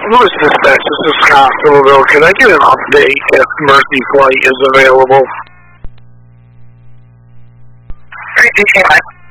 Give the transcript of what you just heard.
Louis Dispatch, this is Scott Philville. Can I get an update if Mercy Flight is available? 3 Mike.